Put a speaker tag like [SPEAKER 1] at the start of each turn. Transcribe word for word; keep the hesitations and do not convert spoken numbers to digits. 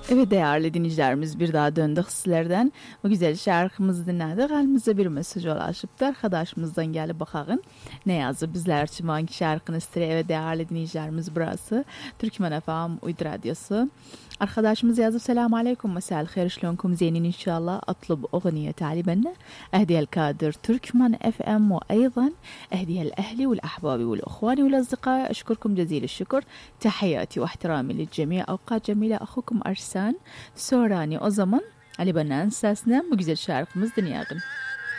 [SPEAKER 1] Evet değerli dinleyicilerimiz bir daha döndük sizlerden. O güzel şarkımızı dinledik. Elimizde bir mesaj ulaşıp da arkadaşımızdan gelip bakalım. Ne yazdı bizler için hangi şarkını istiyor. Evet değerli dinleyicilerimiz burası. Türkmen F M Uydu Radyosu. Arkadaşımız yazıp selamun aleyküm mesel خير شلونكم زينين إن شاء الله أطلب أغنية تعليبنا أهديها الكادر تركمان اف ام وأيضا أهديها الأهلي والأحباب والأخوان والأصدقاء أشكركم جزيل الشكر تحياتي واحترامي للجميع أوقات جميلة أخوكم أرسان سوراني o zaman Ali Bana'nın sesine bu güzel şarkımız dinleyelim.